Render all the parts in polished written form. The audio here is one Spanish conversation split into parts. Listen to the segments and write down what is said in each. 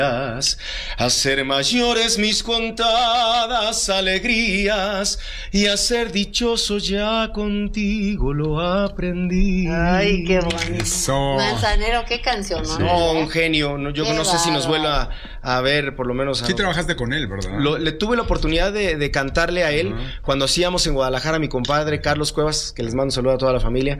Hacer mayores mis contadas alegrías y a ser dichoso ya contigo lo aprendí. Ay, qué bonito. Eso. Manzanero, qué canción, ¿no? Sí. No, un genio. No, yo Qué no sé si nos bárbaro. vuelva a ver, por lo menos. Sí trabajaste con él, ¿verdad? Le tuve la oportunidad de cantarle a él cuando hacíamos en Guadalajara, mi compadre Carlos Cuevas, que les mando un saludo a toda la familia,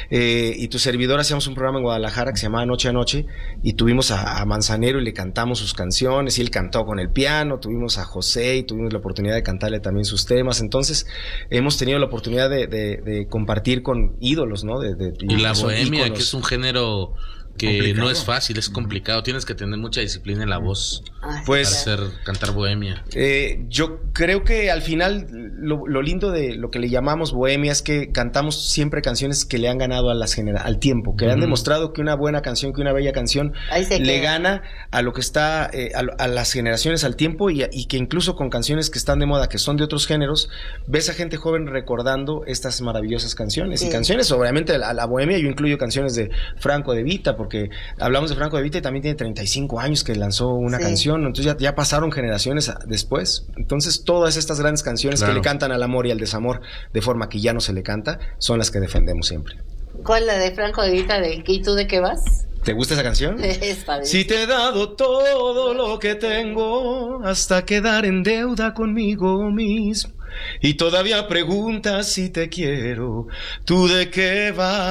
y tu servidor hacíamos un programa en Guadalajara que se llamaba Noche a Noche, y tuvimos a Manzanero y le cantamos sus canciones, y él cantó con el piano, tuvimos a José y tuvimos la oportunidad de cantarle también sus temas. Entonces hemos tenido la oportunidad de compartir con ídolos, ¿no? Y la bohemia, íconos. que es un género que complicado. no es fácil, es complicado. Tienes que tener mucha disciplina en la voz Ay, Pues para cantar bohemia. yo creo que al final lo lindo de lo que le llamamos bohemia es que cantamos siempre canciones que le han ganado a al tiempo, que le han demostrado que una buena canción, que una bella canción Ahí se le queda. gana a lo que está, a las generaciones, al tiempo, y que incluso con canciones que están de moda, que son de otros géneros, ves a gente joven recordando estas maravillosas canciones. Sí. Y canciones, obviamente, a la bohemia yo incluyo canciones de Franco De Vita, porque hablamos de Franco De Vita y también tiene 35 años que lanzó una Sí. canción, entonces ya pasaron generaciones después. Entonces todas estas grandes canciones Claro. que le cantan al amor y al desamor de forma que ya no se le canta, son las que defendemos siempre. ¿Cuál es la de Franco De Vita? ¿Y tú de qué vas? ¿Te gusta esa canción? Es padrísimo. Si te he dado todo lo que tengo hasta quedar en deuda conmigo mismo y todavía preguntas si te quiero, ¿tú de qué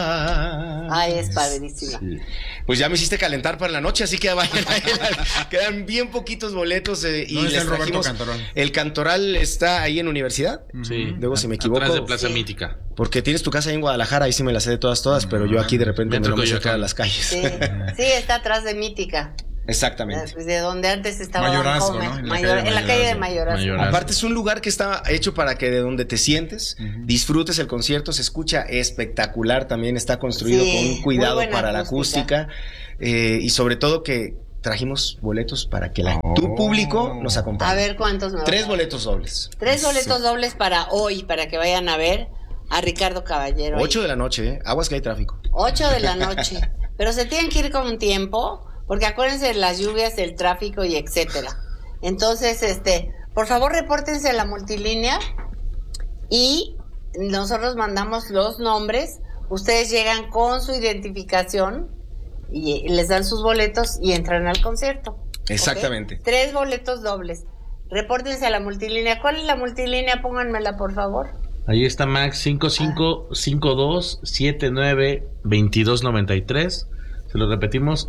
vas? Ay, es padrísima. Sí. Pues ya me hiciste calentar para la noche, así que vayan quedan bien poquitos boletos y ¿Dónde está les el Roberto trajimos. Cantoral? El Cantoral está ahí en Universidad. Sí. Luego si me equivoco. Atrás de Plaza Sí. Mítica. Porque tienes tu casa ahí en Guadalajara, ahí sí me la sé de todas, pero yo aquí de repente Metro me lo Coyoacán. cerca de las calles. Sí, sí, está atrás de Mítica. Exactamente. De donde antes estaba Mayorazgo, Bancomer. ¿no? En la calle de En la calle de Mayorazgo. Mayorazgo. Aparte es un lugar que está hecho para que de donde te sientes, disfrutes el concierto, se escucha espectacular, también está construido Sí, con un cuidado muy buena para la acústica, y sobre todo que trajimos boletos para que tu público nos acompañe. A ver cuántos me vas a 3 dar. boletos dobles. 3 boletos dobles para hoy, para que vayan a ver a Ricardo Caballero. 8 de la noche, aguas que hay tráfico. 8 de la noche. Pero se tienen que ir con tiempo, porque acuérdense de las lluvias, el tráfico y etcétera. Entonces, por favor, repórtense a la multilínea y nosotros mandamos los nombres. Ustedes llegan con su identificación y les dan sus boletos y entran al concierto. Exactamente. ¿Ok? 3 boletos dobles. Repórtense a la multilínea. ¿Cuál es la multilínea? Pónganmela, por favor. Ahí está Max 5552792293. Se lo repetimos,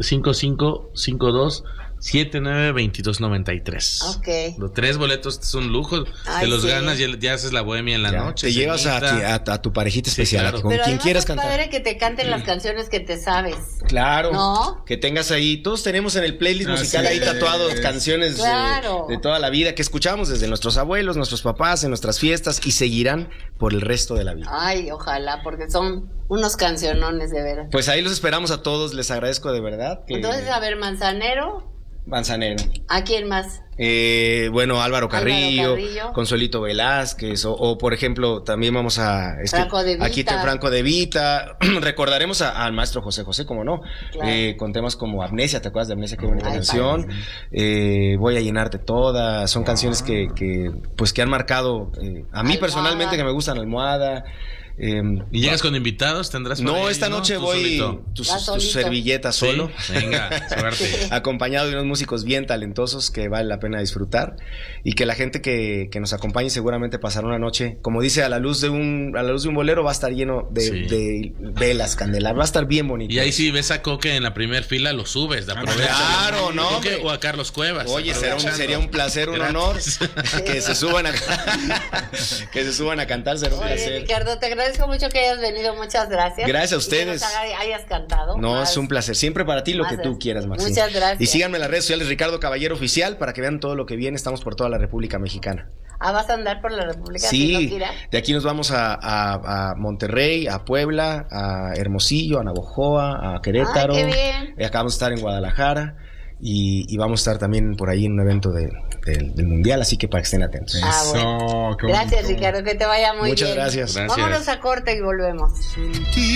5552792293. Ok. Los 3 boletos es un lujo. Ay, te los sí. ganas y ya haces la bohemia en la Ya, noche. te llevas cenita. a tu parejita Sí, especial, claro. con Pero quien además quieras es cantar. padre que te canten las canciones que te sabes. Claro, ¿No? que tengas ahí, todos tenemos en el playlist musical ahí es. tatuados canciones Claro. de toda la vida que escuchamos desde nuestros abuelos, nuestros papás, en nuestras fiestas y seguirán por el resto de la vida. Ay, ojalá, porque son unos cancionones de veras. Pues ahí los esperamos a todos, les agradezco de verdad. Que Entonces, a ver, Manzanero, Manzanero. ¿a quién más? Bueno, Álvaro Carrillo, Carrillo. Consuelito Velázquez, o por ejemplo, también vamos a Franco De Vita. aquí está Franco De Vita. Recordaremos al maestro José José, como no, Claro. con temas como Amnesia, ¿te acuerdas de Amnesia? Qué bonita Ay, canción. Voy a llenarte toda. Son canciones que han marcado a mí Almohada. personalmente, que me gustan. Almohada. ¿Y llegas con invitados? ¿Tendrás por No, ahí, esta noche ¿Tú voy solito? tu Vas solito. servilleta Sí. solo. Venga, suerte. Acompañado de unos músicos bien talentosos que vale la pena disfrutar y que la gente que nos acompañe seguramente pasará una noche, como dice, a la luz de un bolero, va a estar lleno de velas, candelas, va a estar bien bonito. Y ahí sí ves a Coque en la primera fila, lo subes, aprovecha. Claro, ¿no, Coque hombre? o a Carlos Cuevas. Oye, aprovechando. sería un placer, un honor que se suban a cantar, será un Oye, placer. Ricardo, te agradezco mucho que hayas venido, muchas gracias. Gracias a Y ustedes. que nos hayas cantado. No, Más. es un placer. Siempre para ti lo Más que tú gracias. quieras, Maxine. Muchas gracias. Y síganme en las redes sociales, Ricardo Caballero Oficial, para que vean todo lo que viene. Estamos por toda la República Mexicana. ¿Vas a andar por la República? Sí, Tinoquira? de aquí nos vamos a Monterrey, a Puebla, a Hermosillo, a Navojoa, a Querétaro. Ay, qué bien. Acabamos de estar en Guadalajara y vamos a estar también por ahí en un evento del Mundial, así que para que estén atentos. Bueno. Qué Gracias, bonito. Ricardo, que te vaya muy Muchas bien. gracias. Gracias. Vámonos a corte y volvemos.